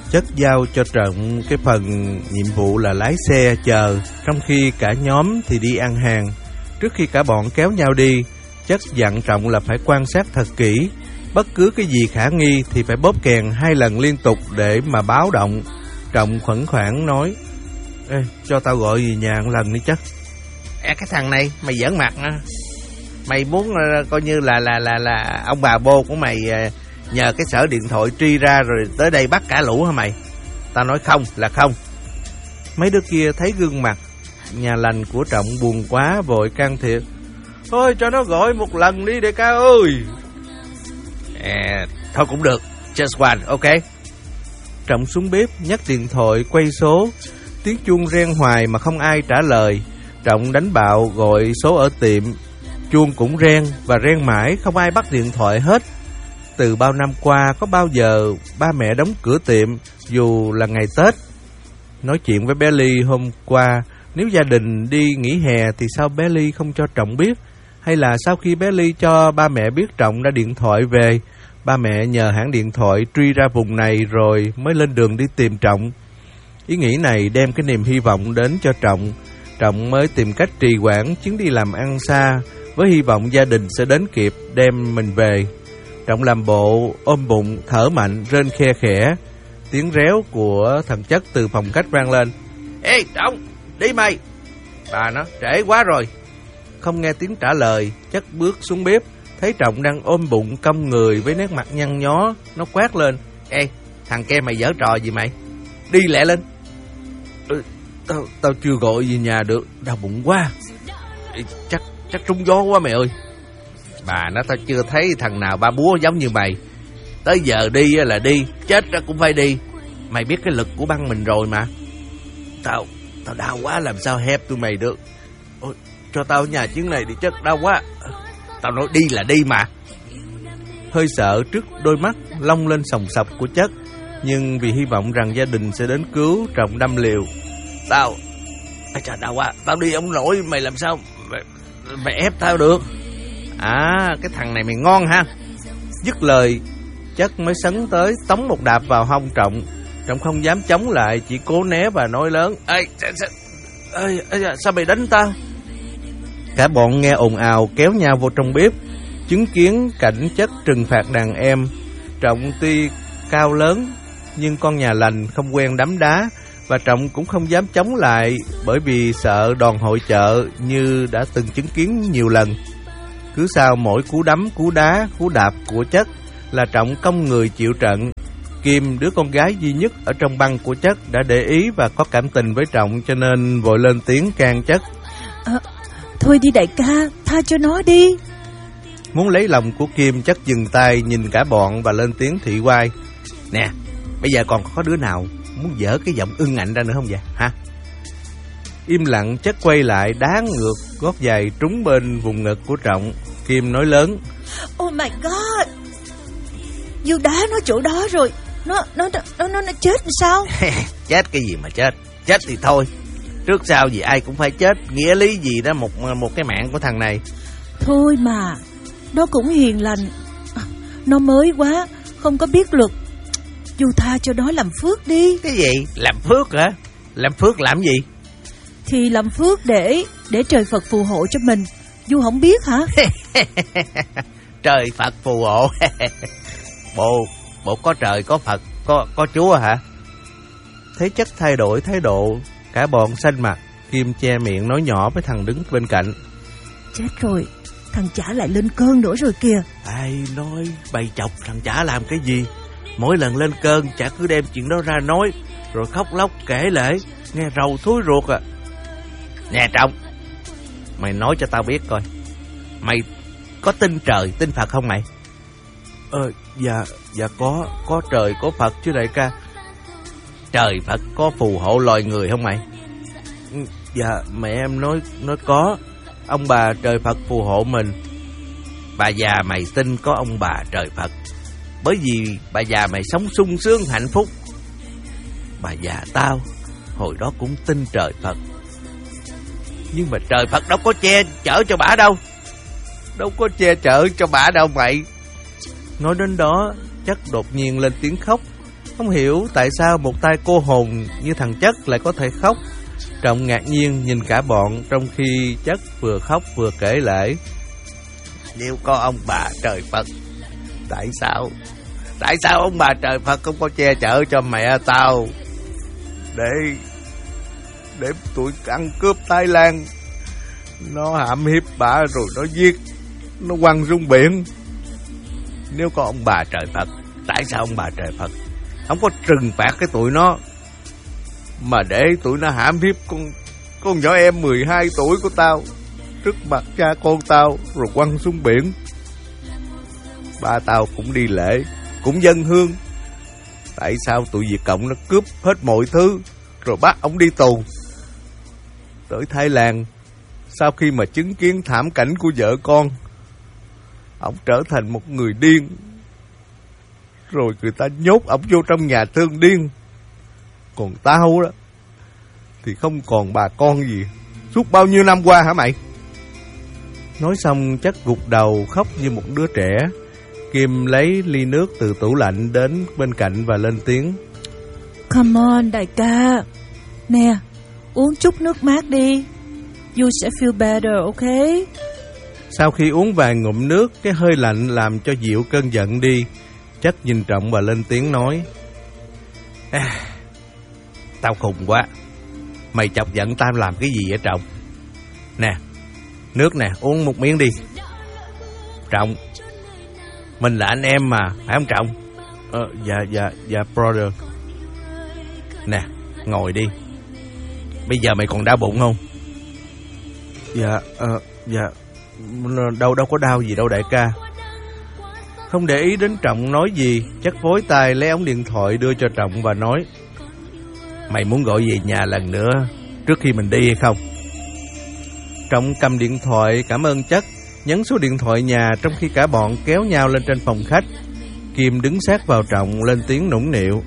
Chất giao cho Trọng cái phần nhiệm vụ là lái xe chờ, trong khi cả nhóm thì đi ăn hàng. Trước khi cả bọn kéo nhau đi, Chất dặn Trọng là phải quan sát thật kỹ. Bất cứ cái gì khả nghi thì phải bóp kèn 2 lần liên tục để mà báo động. Trọng khẩn khoản nói: Ê, cho tao gọi về nhà một lần đi Chất. Cái thằng này, mày giỡn mặt hả? Mày muốn coi như là ông bà bô của mày nhờ cái sở điện thoại truy ra rồi tới đây bắt cả lũ hả mày? Tao nói không là không. Mấy đứa kia thấy gương mặt nhà lành của Trọng buồn quá, vội can thiệp: Thôi cho nó gọi một lần đi đại ca ơi. Thôi cũng được, just one, ok. Trọng xuống bếp nhấc điện thoại quay số. Tiếng chuông reng hoài mà không ai trả lời. Trọng đánh bạo gọi số ở tiệm. Chuông cũng reng và reng mãi, không ai bắt điện thoại hết. Từ bao năm qua có bao giờ ba mẹ đóng cửa tiệm dù là ngày Tết. Nói chuyện với bé Ly hôm qua, nếu gia đình đi nghỉ hè thì sao bé Ly không cho Trọng biết? Hay là sau khi bé Ly cho ba mẹ biết Trọng đã điện thoại về, ba mẹ nhờ hãng điện thoại truy ra vùng này rồi mới lên đường đi tìm Trọng? Ý nghĩ này đem cái niềm hy vọng đến cho Trọng. Trọng mới tìm cách trì hoãn chuyến đi làm ăn xa, với hy vọng gia đình sẽ đến kịp đem mình về. Trọng làm bộ ôm bụng, thở mạnh, rên khe khẽ. Tiếng réo của thằng Chất từ phòng khách vang lên: Ê Trọng, đi mày. Bà nó, trễ quá rồi. Không nghe tiếng trả lời, Chất bước xuống bếp, thấy Trọng đang ôm bụng cong người với nét mặt nhăn nhó. Nó quát lên: Ê, thằng kia mày giở trò gì mày? Đi lẹ lên. Tao chưa gọi về nhà được, đau bụng quá. Chắc trúng gió quá mày ơi. Bà nó, tao chưa thấy thằng nào ba búa giống như mày. Tới giờ đi là đi, chết ra cũng phải đi. Mày biết cái lực của băng mình rồi mà. Tao đau quá, làm sao hép tụi mày được. Ôi, cho tao ở nhà chuyến này đi Chất, đau quá. Tao nói đi là đi mà. Hơi sợ trước đôi mắt long lên sòng sọc của Chất, nhưng vì hy vọng rằng gia đình sẽ đến cứu, Trọng đâm liều: Trời, đau quá, tao đi ông nổi. Mày làm sao mày ép tao được? Cái thằng này mày ngon ha. Dứt lời, Chất mới sấn tới tống một đạp vào hông Trọng. Trọng không dám chống lại, chỉ cố né và nói lớn: Sao mày đánh tao? Cả bọn nghe ồn ào kéo nhau vô trong bếp, chứng kiến cảnh Chất trừng phạt đàn em. Trọng tuy cao lớn nhưng con nhà lành, không quen đấm đá, và Trọng cũng không dám chống lại bởi vì sợ đòn hội chợ như đã từng chứng kiến nhiều lần. Cứ sau mỗi cú đấm, cú đá, cú đạp của Chất là Trọng cong người chịu trận. Kim, đứa con gái duy nhất ở trong băng của Chất, đã để ý và có cảm tình với Trọng, cho nên vội lên tiếng can Chất: Thôi đi đại ca, tha cho nó đi. Muốn lấy lòng của Kim, Chất dừng tay nhìn cả bọn và lên tiếng thị oai: Nè, bây giờ còn có đứa nào muốn dở cái giọng ưng ảnh ra nữa không vậy hả? Im lặng, Chất quay lại đá ngược gót giày trúng bên vùng ngực của Trọng. Kim nói lớn: Oh my god, You đá nó chỗ đó rồi, nó chết sao? Chết cái gì mà chết? Chết thì thôi, trước sau gì ai cũng phải chết. Nghĩa lý gì đó một cái mạng của thằng này. Thôi mà, nó cũng hiền lành. Nó mới quá, không có biết luật. You tha cho nó làm phước đi. Cái gì? Làm phước hả? Làm phước làm gì? Thì làm phước để trời Phật phù hộ cho mình. You không biết hả? Trời Phật phù hộ. Bộ có trời, có Phật, có Chúa hả? Thấy Chất thay đổi thái độ, cả bọn xanh mặt. Kim che miệng nói nhỏ với thằng đứng bên cạnh: Chết rồi, thằng Chả lại lên cơn nữa rồi kìa. Ai nói bày chọc thằng Chả làm cái gì? Mỗi lần lên cơn Chả cứ đem chuyện đó ra nói, rồi khóc lóc kể lể, nghe rầu thúi ruột à. Nè Trọng, mày nói cho tao biết coi, mày có tin trời tin Phật không mày? Dạ có trời có Phật chứ đại ca. Trời Phật có phù hộ loài người không mày? Dạ mẹ em nói có. Ông bà trời Phật phù hộ mình. Bà già mày tin có ông bà trời Phật bởi vì bà già mày sống sung sướng hạnh phúc. Bà già tao hồi đó cũng tin trời Phật, nhưng mà trời Phật đâu có che chở cho bả đâu. Đâu có che chở cho bả đâu mày. Nói đến đó, Chất đột nhiên lên tiếng khóc. Không hiểu tại sao một tay cô hồn như thằng Chất lại có thể khóc. Trọng ngạc nhiên nhìn cả bọn, trong khi Chất vừa khóc vừa kể lại. Nếu có ông bà trời Phật, tại sao ông bà trời Phật không có che chở cho mẹ tao để tụi ăn cướp Thái Lan nó hãm hiếp bà rồi nó giết, nó quăng xuống biển? Nếu có ông bà trời Phật, tại sao ông bà trời Phật không có trừng phạt cái tụi nó, mà để tụi nó hãm hiếp con nhỏ em 12 tuổi của tao trước mặt cha con tao rồi quăng xuống biển? Ba tao cũng đi lễ, cũng dâng hương. Tại sao tụi Việt Cộng nó cướp hết mọi thứ rồi bắt ông đi tù? Tới Thái Lan, sau khi mà chứng kiến thảm cảnh của vợ con, ông trở thành một người điên. Rồi người ta nhốt ông vô trong nhà thương điên. Còn tao đó thì không còn bà con gì suốt bao nhiêu năm qua hả mày? Nói xong Chất gục đầu khóc như một đứa trẻ. Kim lấy ly nước từ tủ lạnh đến bên cạnh và lên tiếng. Come on đại ca. Nè, uống chút nước mát đi. You sẽ feel better, okay? Sau khi uống vài ngụm nước, cái hơi lạnh làm cho dịu cơn giận đi. Chất nhìn Trọng và lên tiếng nói. Tao khùng quá. Mày chọc giận tao làm cái gì vậy Trọng? Nè, nước nè, uống một miếng đi. Trọng, mình là anh em mà, phải không Trọng? Dạ brother. Nè, ngồi đi. Bây giờ mày còn đau bụng không? Dạ đâu có đau gì đâu đại ca. Không để ý đến Trọng nói gì, Chất vối tay lấy ống điện thoại đưa cho Trọng và nói. Mày muốn gọi về nhà lần nữa trước khi mình đi hay không? Trọng cầm điện thoại cảm ơn Chất, nhấn số điện thoại nhà trong khi cả bọn kéo nhau lên trên phòng khách. Kim đứng sát vào Trọng lên tiếng nũng nịu.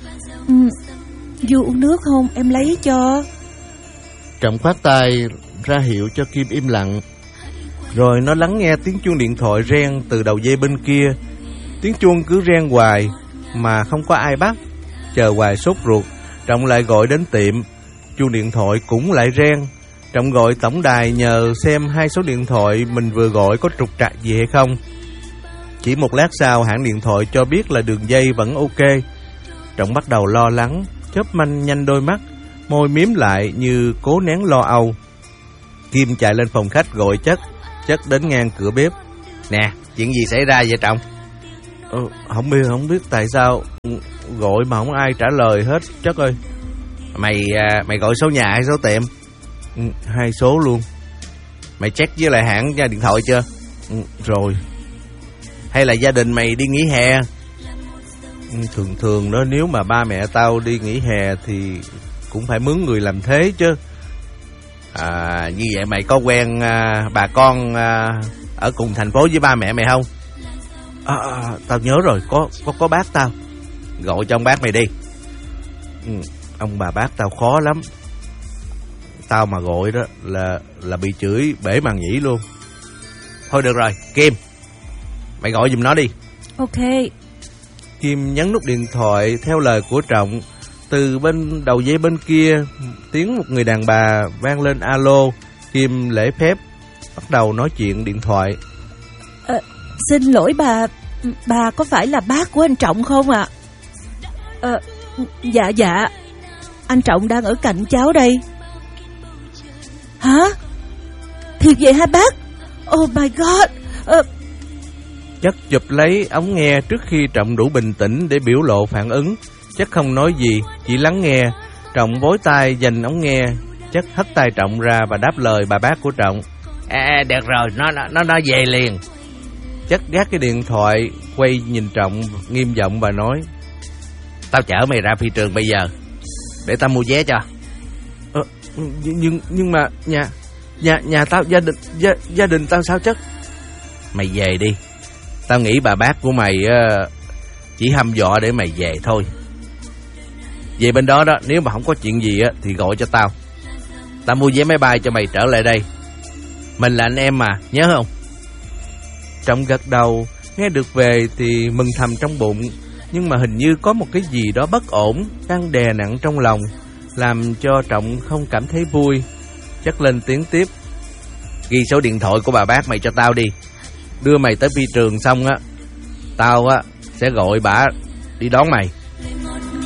Du uống nước không? Em lấy cho. Trọng khoát tay ra hiệu cho Kim im lặng. Rồi nó lắng nghe tiếng chuông điện thoại reng từ đầu dây bên kia. Tiếng chuông cứ reng hoài mà không có ai bắt. Chờ hoài sốt ruột, Trọng lại gọi đến tiệm. Chuông điện thoại cũng lại reng. Trọng gọi tổng đài nhờ xem hai số điện thoại mình vừa gọi có trục trặc gì hay không. Chỉ một lát sau hãng điện thoại cho biết là đường dây vẫn ok. Trọng bắt đầu lo lắng, chớp manh nhanh đôi mắt, môi mím lại như cố nén lo âu. Kim chạy lên phòng khách gọi Chất. Chất đến ngang cửa bếp. Nè, chuyện gì xảy ra vậy Trọng? Không biết tại sao gọi mà không ai trả lời hết Chất ơi. Mày gọi số nhà hay số tiệm? Hai số luôn. Mày check với lại hãng điện thoại chưa? Rồi. Hay là gia đình mày đi nghỉ hè? Thường đó, nếu mà ba mẹ tao đi nghỉ hè thì cũng phải mướn người làm thế chứ. Như vậy mày có quen bà con ở cùng thành phố với ba mẹ mày không? Tao nhớ rồi, có bác tao. Gọi cho ông bác mày đi. Ông bà bác tao khó lắm. Tao mà gọi đó là bị chửi bể màng nhĩ luôn. Thôi được rồi, Kim, mày gọi giùm nó đi. Ok. Kim nhấn nút điện thoại theo lời của Trọng. Từ bên đầu dây bên kia, tiếng một người đàn bà vang lên alo. Kim lễ phép bắt đầu nói chuyện điện thoại. Xin lỗi bà có phải là bác của anh Trọng không ạ? Dạ. Anh Trọng đang ở cạnh cháu đây. Hả? Thiệt vậy hả bác? Oh my god. Chất chụp lấy ống nghe trước khi Trọng đủ bình tĩnh để biểu lộ phản ứng. Chất không nói gì, chỉ lắng nghe. Trọng vối tay giành ống nghe. Chất hất tay Trọng ra và đáp lời bà bác của Trọng. Được rồi, nó về liền. Chất gác cái điện thoại, quay nhìn Trọng nghiêm giọng và nói. Tao chở mày ra phi trường bây giờ, để tao mua vé cho. Nhưng mà nhà tao, gia đình tao sao Chất? Mày về đi. Tao nghĩ bà bác của mày chỉ hăm dọa để mày về thôi. Về bên đó đó, nếu mà không có chuyện gì thì gọi cho tao. Tao mua vé máy bay cho mày trở lại đây. Mình là anh em mà, nhớ không? Trọng gật đầu. Nghe được về thì mừng thầm trong bụng. nhưng mà hình như có một cái gì đó bất ổn đang đè nặng trong lòng, làm cho Trọng không cảm thấy vui. Chắc lên tiếng tiếp: Ghi số điện thoại của bà bác mày cho tao đi. Đưa mày tới phi trường xong á, tao á sẽ gọi bà đi đón mày.